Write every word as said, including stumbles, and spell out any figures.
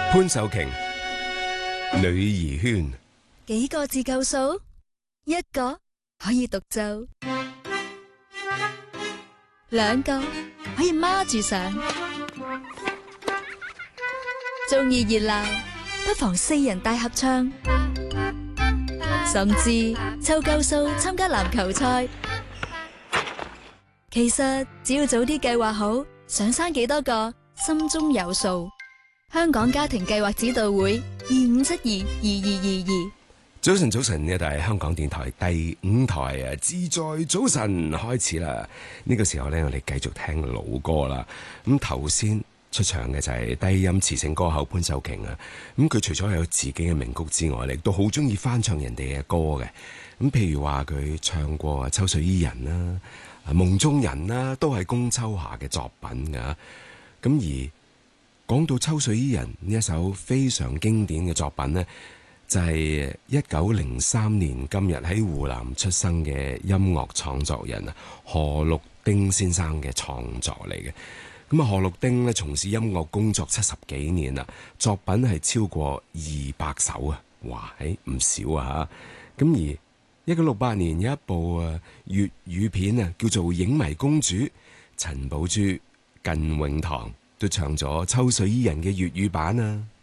潘秀瓊，女兒圈， 幾個字夠數？一個可以獨奏，兩個可以孖住上。中意熱鬧，不妨四人大合唱，甚至湊夠數參加籃球賽。其實只要早啲計劃好，想生幾多個，心中有數。香港家庭計劃指導會二五七二二二二二。 早晨早晨，呢度係香港電台第五台啊，自在早晨開始啦。呢個時候呢，我哋繼續聽老歌啦。咁頭先出場嘅就係低音磁性歌后潘秀瓊啊。咁佢除咗有自己嘅名曲之外，亦都好中意翻唱人哋嘅歌嘅。咁譬如話佢唱過啊《秋水伊人》啦，《夢中人》啦，都係龔秋霞嘅作品噶。咁而講到《秋水伊人》呢一首非常經典嘅作品呢，就係一九零三年今日喺湖南出生嘅音樂創作人啊何祿丁先生嘅創作嚟嘅。咁啊何祿丁咧從事音樂工作七十幾年啦，作品係超過二百首啊，哇，係唔少啊吓。咁而一九六八年有一部啊粵語片啊叫做《影迷公主》，陳寶珠、靳永堂都唱咗《秋水伊人》嘅粵語版啊。